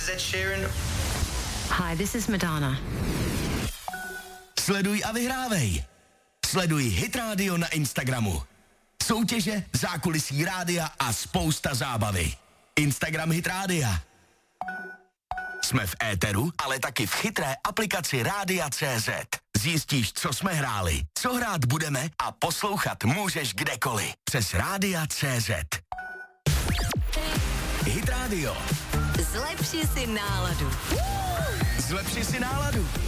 is Ed Sheeran. Hi, this is Madonna. Sleduj a vyhrávej. Sleduj Hit Radio na Instagramu. Soutěže, zákulisí rádia a spousta zábavy. Instagram Hit Rádia. Jsme v éteru, ale taky v chytré aplikaci Rádia.cz. Zjistíš, co jsme hráli, co hrát budeme a poslouchat můžeš kdekoliv. Přes Rádia.cz. Hit Radio. Zlepši si náladu. Zlepši si náladu.